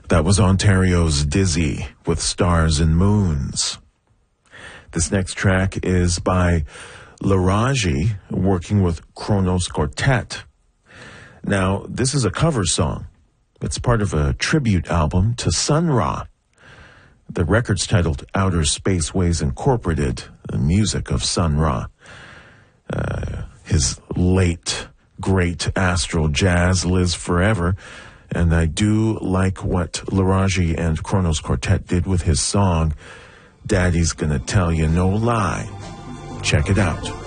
That was Ontario's Dizzy with Stars and Moons. This next track is by Laraji, working with Kronos Quartet. Now, this is a cover song. It's part of a tribute album to Sun Ra. The record's titled Outer Spaceways Incorporated, the music of Sun Ra. His late, great astral jazz lives forever, and I do like what Laraji and Kronos Quartet did with his song, Daddy's Gonna Tell You No Lie. Check it out.